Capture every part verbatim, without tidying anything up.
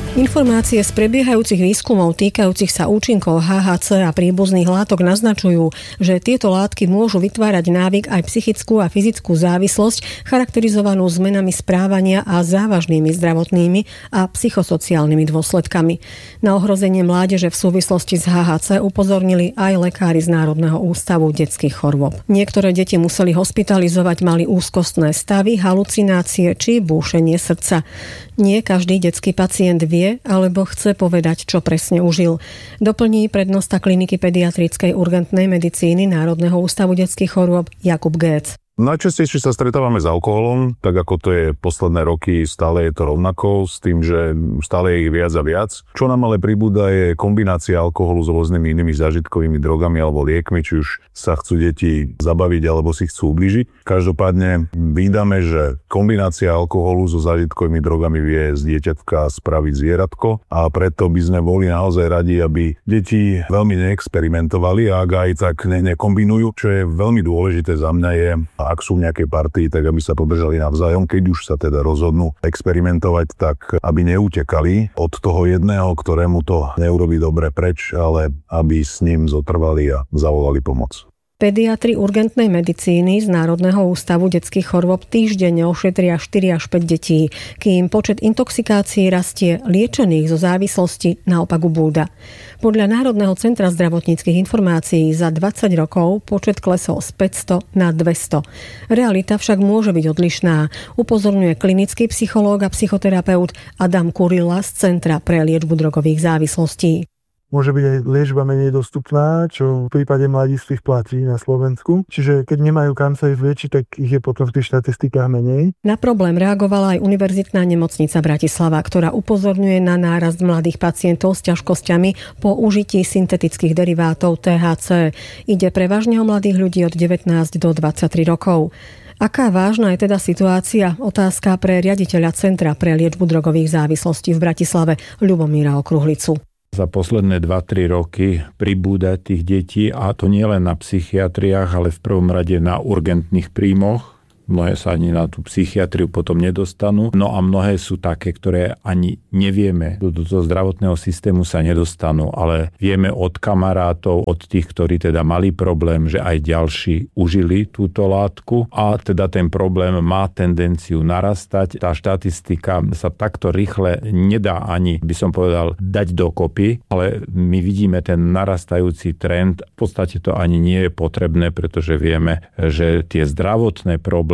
Informácie z prebiehajúcich výskumov týkajúcich sa účinkov há há cé a príbuzných látok naznačujú, že tieto látky môžu vytvárať návyk aj psychickú a fyzickú závislosť charakterizovanú zmenami správania a závažnými zdravotnými a psychosociálnymi dôsledkami. Na ohrozenie mládeže v súvislosti s há há cé upozornili aj lekári z Národného ústavu detských chorôb. Niektoré deti museli hospitalizovať, mali úzkostné stavy, halucinácie či búšenie srdca. Nie každý detský pacient vie alebo chce povedať, čo presne užil. Doplní prednosta kliniky pediatrickej urgentnej medicíny Národného ústavu detských chorôb Jakub Géc. Najčastejšie sa stretávame s alkoholom, tak ako to je posledné roky, stále je to rovnako, s tým, že stále je ich viac a viac. Čo nám ale pribúda je kombinácia alkoholu s rôznymi inými zážitkovými drogami alebo liekmi, či už sa chcú deti zabaviť alebo si chcú ublížiť. Každopádne vydáme, že kombinácia alkoholu so zážitkovými drogami vie z dieťatka spraviť zvieratko a preto by sme boli naozaj radi, aby deti veľmi neexperimentovali a ak aj tak ne, nekombinujú, čo je veľmi dôležité za mňa je, ak sú v nejakej partii, tak aby sa podržali navzájom, keď už sa teda rozhodnú experimentovať, tak aby neutekali od toho jedného, ktorému to neurobí dobre preč, ale aby s ním zotrvali a zavolali pomoc. Pediatri urgentnej medicíny z Národného ústavu detských chorôb týždenne ošetria štyri až päť detí, kým počet intoxikácií rastie, liečených zo závislosti naopak ubúda. Podľa Národného centra zdravotníckych informácií za dvadsať rokov počet klesol z päťsto na dvesto. Realita však môže byť odlišná, upozorňuje klinický psychológ a psychoterapeut Adam Kurila z Centra pre liečbu drogových závislostí. Môže byť aj liečba menej dostupná, čo v prípade mladistvých platí na Slovensku. Čiže keď nemajú kam sa ich liečiť, tak ich je potom v tých štatistikách menej. Na problém reagovala aj Univerzitná nemocnica Bratislava, ktorá upozorňuje na nárast mladých pacientov s ťažkosťami po užití syntetických derivátov té há cé. Ide prevažne o mladých ľudí od devätnásť do dvadsaťtri rokov. Aká vážna je teda situácia? Otázka pre riaditeľa Centra pre liečbu drogových závislostí v Bratislave Ľubomíra Okruhlicu. Za posledné dva tri roky pribúda tých detí, a to nie len na psychiatriách, ale v prvom rade na urgentných príjmoch. Mnohé sa ani na tú psychiatriu potom nedostanú. No a mnohé sú také, ktoré ani nevieme. Do toho zdravotného systému sa nedostanú, ale vieme od kamarátov, od tých, ktorí teda mali problém, že aj ďalší užili túto látku a teda ten problém má tendenciu narastať. Tá štatistika sa takto rýchle nedá ani, by som povedal, dať dokopy, ale my vidíme ten narastajúci trend. V podstate to ani nie je potrebné, pretože vieme, že tie zdravotné problémy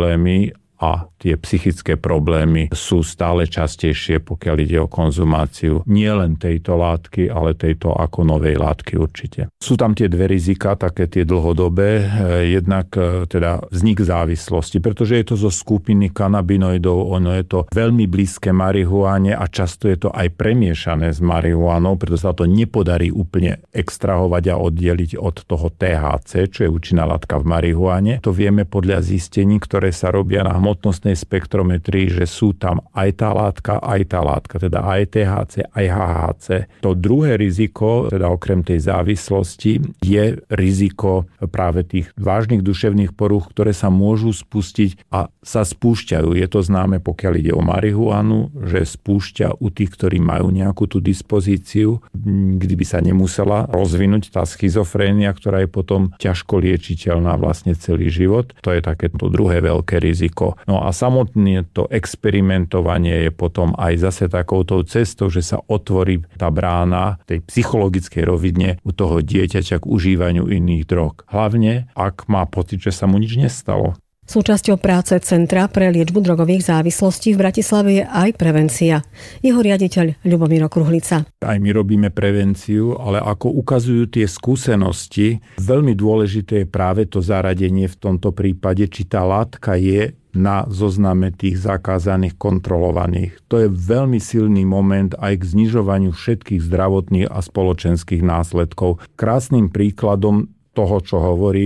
a tie psychické problémy sú stále častejšie, pokiaľ ide o konzumáciu nie len tejto látky, ale tejto ako novej látky určite. Sú tam tie dve rizika, také tie dlhodobé, jednak teda vznik závislosti, pretože je to zo skupiny kanabinoidov, ono je to veľmi blízke marihuáne a často je to aj premiešané s marihuánou, preto sa to nepodarí úplne extrahovať a oddeliť od toho té há cé, čo je účinná látka v marihuáne. To vieme podľa zistení, ktoré sa robia na hmotnostnej spektrometrii, že sú tam aj tá látka, aj tá látka, teda aj té há cé, aj há há cé. To druhé riziko, teda okrem tej závislosti, je riziko práve tých vážnych duševných porúch, ktoré sa môžu spustiť a sa spúšťajú. Je to známe, pokiaľ ide o marihuanu, že spúšťa u tých, ktorí majú nejakú tú dispozíciu, kdyby sa nemusela rozvinúť tá schizofrénia, ktorá je potom ťažko liečiteľná vlastne celý život. To je takéto druhé veľké riziko. No a samotné to experimentovanie je potom aj zase takouto cestou, že sa otvorí tá brána tej psychologickej rovine u toho dieťaťa k užívaniu iných drog. Hlavne, ak má pocit, že sa mu nič nestalo. Súčasťou práce Centra pre liečbu drogových závislostí v Bratislave je aj prevencia. Jeho riaditeľ Ľubomír Okruhlica. Aj my robíme prevenciu, ale ako ukazujú tie skúsenosti, veľmi dôležité je práve to zaradenie v tomto prípade, či tá látka je na zozname tých zakázaných, kontrolovaných. To je veľmi silný moment aj k znižovaniu všetkých zdravotných a spoločenských následkov. Krásnym príkladom toho, čo hovorím, je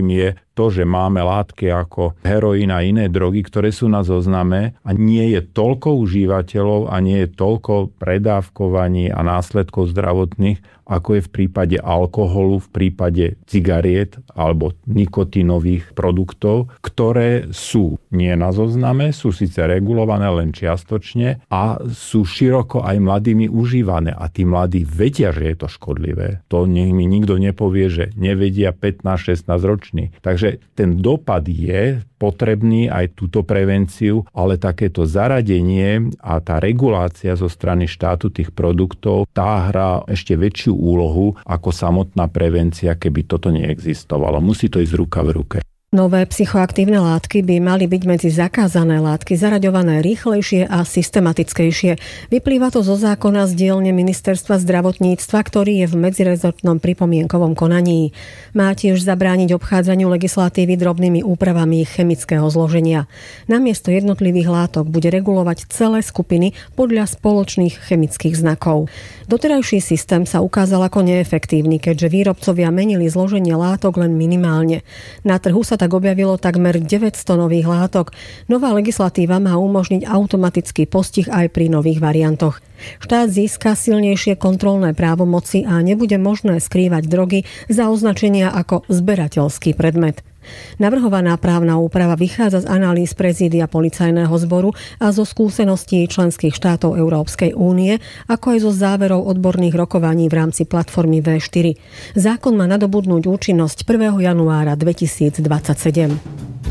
to, že máme látky ako heroín a iné drogy, ktoré sú na zozname a nie je toľko užívateľov a nie je toľko predávkovaní a následkov zdravotných, ako je v prípade alkoholu, v prípade cigariet alebo nikotínových produktov, ktoré sú nie na zozname, sú síce regulované len čiastočne a sú široko aj mladými užívané. A tí mladí vedia, že je to škodlivé. To nech mi nikto nepovie, že nevedia pätnásť šestnásť roční. Takže ten dopad je potrebný aj túto prevenciu, ale takéto zaradenie a tá regulácia zo strany štátu tých produktov, tá hrá ešte väčšiu úlohu ako samotná prevencia, keby toto neexistovalo. Musí to ísť ruka v ruke. Nové psychoaktívne látky by mali byť medzi zakázané látky zaraďované rýchlejšie a systematickejšie. Vyplýva to zo zákona z dielne Ministerstva zdravotníctva, ktorý je v medzirezortnom pripomienkovom konaní. Má tiež zabrániť obchádzaniu legislatívy drobnými úpravami chemického zloženia. Namiesto jednotlivých látok bude regulovať celé skupiny podľa spoločných chemických znakov. Doterajší systém sa ukázal ako neefektívny, keďže výrobcovia menili zloženie látok len minimálne. Na trhu sa tak objavilo takmer deväťsto nových látok. Nová legislatíva má umožniť automatický postih aj pri nových variantoch. Štát získa silnejšie kontrolné právomoci a nebude možné skrývať drogy za označenia ako zberateľský predmet. Navrhovaná právna úprava vychádza z analýz prezídia Policajného zboru a zo skúseností členských štátov Európskej únie, ako aj zo záverov odborných rokovaní v rámci platformy vé štyri. Zákon má nadobudnúť účinnosť prvého januára dvetisícdvadsaťsedem.